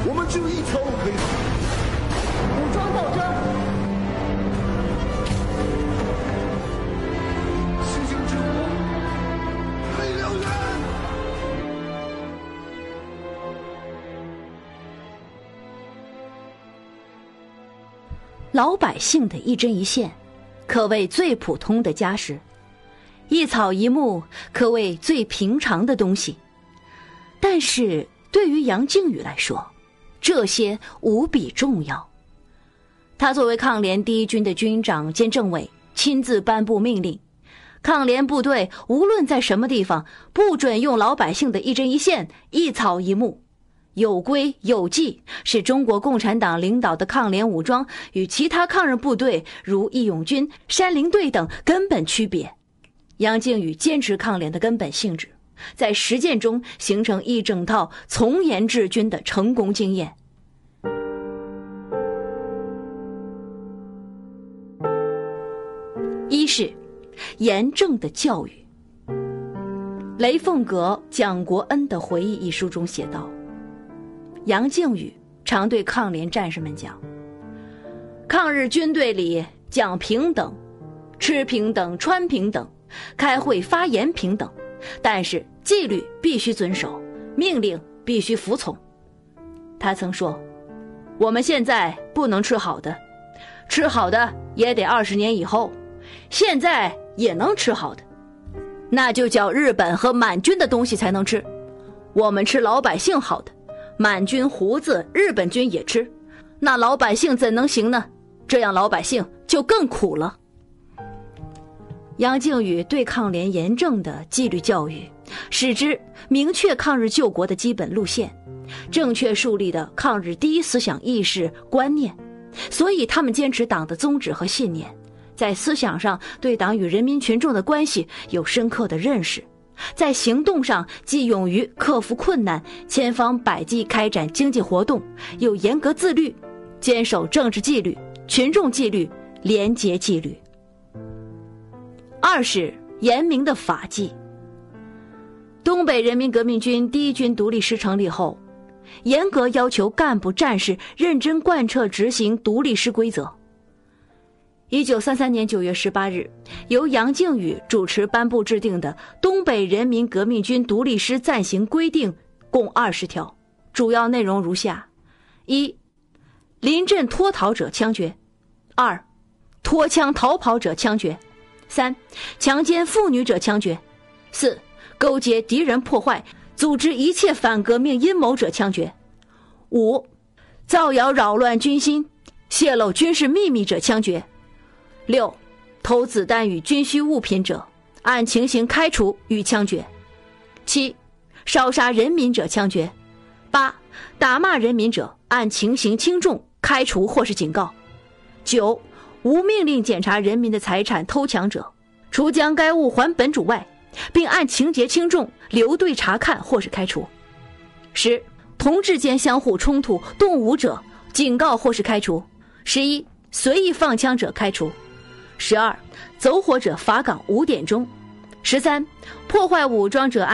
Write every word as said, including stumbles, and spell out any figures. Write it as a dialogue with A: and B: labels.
A: 我们只有一条路可以走。武装斗争，星星之火，黑燎原。
B: 老百姓的一针一线，可谓最普通的家事；一草一木，可谓最平常的东西。但是对于杨靖宇来说，这些无比重要。他作为抗联第一军的军长兼政委，亲自颁布命令，抗联部队无论在什么地方，不准用老百姓的一针一线、一草一木。有规有纪，是中国共产党领导的抗联武装与其他抗日部队如义勇军、山林队等根本区别。杨靖宇坚持抗联的根本性质，在实践中形成一整套从严治军的成功经验。一是严正的教育。雷凤阁蒋国恩的回忆一书中写道，杨靖宇常对抗联战士们讲，抗日军队里讲平等，吃平等，穿平等，开会发言平等，但是纪律必须遵守，命令必须服从。他曾说，我们现在不能吃好的，吃好的也得二十年以后，现在也能吃好的，那就叫日本和满军的东西才能吃。我们吃老百姓好的，满军胡子日本军也吃，那老百姓怎能行呢？这样老百姓就更苦了。杨靖宇对抗联严正的纪律教育，使之明确抗日救国的基本路线，正确树立的抗日第一思想意识观念，所以他们坚持党的宗旨和信念，在思想上对党与人民群众的关系有深刻的认识，在行动上既勇于克服困难，千方百计开展经济活动，又严格自律，坚守政治纪律、群众纪律、廉洁纪律。二是严明的法纪。东北人民革命军第一军独立师成立后，严格要求干部战士认真贯彻执行独立师规则。一九三三年九月十八日，由杨靖宇主持颁布制定的《东北人民革命军独立师暂行规定》共二十条，主要内容如下：一、临阵脱逃者枪决；二、脱枪逃跑者枪决；三、强奸妇女者枪决；四、勾结敌人破坏、组织一切反革命阴谋者枪决；五、造谣扰乱军心、泄露军事秘密者枪决；六、偷子弹与军需物品者，按情形开除与枪决；七、烧杀人民者枪决；八、打骂人民者，按情形轻重开除或是警告；九、无命令检查人民的财产偷抢者，除将该物还本主外，并按情节轻重留队查看或是开除；十、同志间相互冲突动武者，警告或是开除；十一、随意放枪者开除；十二、走火者罚岗五点钟；十三、破坏武装者按